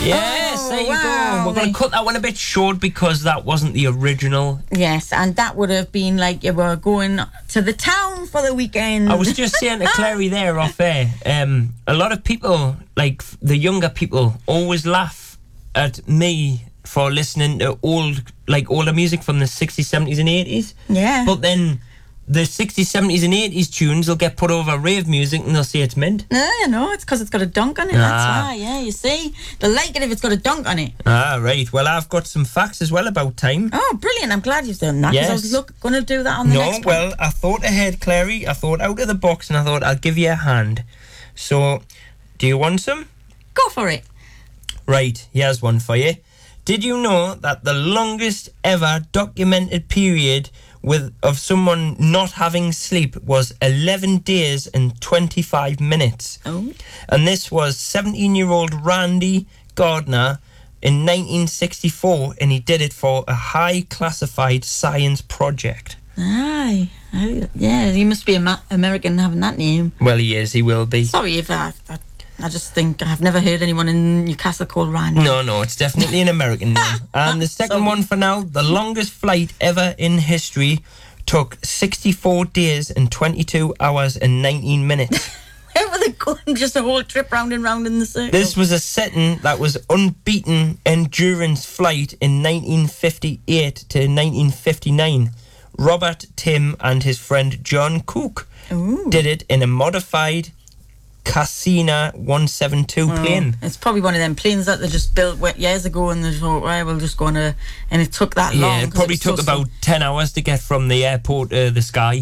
Yes, there you go. We're going to cut that one a bit short because that wasn't the original. Yes, and that would have been like you were going to the town for the weekend. I was just saying to Clary there off air, a lot of people, like the younger people, always laugh at me for listening to older music from the 60s, 70s and 80s. Yeah. But then the 60s, 70s and 80s tunes will get put over rave music and they'll say it's mint. No, it's because it's got a dunk on it. That's why, yeah, you see. They like it if it's got a dunk on it. Ah, right. Well, I've got some facts as well about time. Oh, brilliant. I'm glad you've done that. Yes. I was going to do that on the next one. Well, I thought ahead, Clary. I thought out of the box and I thought I'll give you a hand. So, do you want some? Go for it. Right, here's one for you. Did you know that the longest ever documented period of someone not having sleep was 11 days and 25 minutes? Oh. And this was 17-year-old Randy Gardner in 1964, and he did it for a high classified science project. Aye. Yeah, he must be American having that name. Well, he is. He will be. Sorry if I just think I've never heard anyone in Newcastle called Randy. No, it's definitely an American name. And the second one for now, the longest flight ever in history took 64 days and 22 hours and 19 minutes. Where were they going? Just a whole trip round and round in the circle? This was a setting that was unbeaten endurance flight in 1958 to 1959. Robert Tim and his friend John Cook did it in a modified Cassina 172 plane. It's probably one of them planes that they just built years ago and they thought, right, we'll just go on and it took that long. Yeah, it probably took about 10 hours to get from the airport to the sky.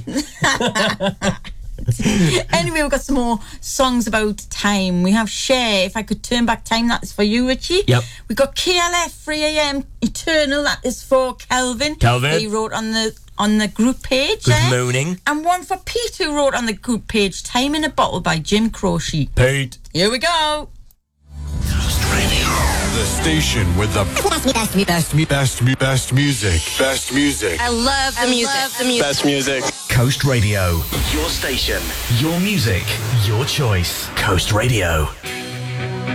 Anyway, we've got some more songs about time. We have Cher, If I Could Turn Back Time, that is for you, Richie. Yep. We've got KLF, 3am Eternal, that is for Kelvin. He wrote on the group page. Good morning. And one for Pete, who wrote on the group page, Time in a Bottle by Jim Croce. Pete. Here we go. Coast Radio. The station with the best music. Best music. I love the music. Best music. Coast Radio. Your station. Your music. Your choice. Coast Radio.